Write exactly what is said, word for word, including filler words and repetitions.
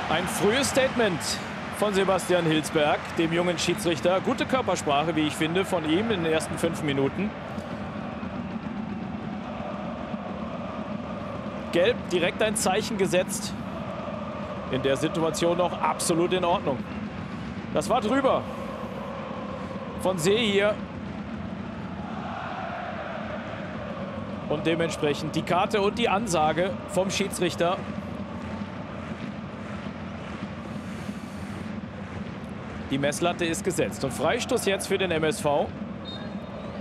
Ein frühes Statement von Sebastian Hilsberg, dem jungen Schiedsrichter. Gute Körpersprache, wie ich finde, von ihm in den ersten fünf Minuten. Gelb, direkt ein Zeichen gesetzt. In der Situation noch absolut in Ordnung. Das war drüber. Von See hier. Und dementsprechend die Karte und die Ansage vom Schiedsrichter. Die Messlatte ist gesetzt. Und Freistoß jetzt für den M S V.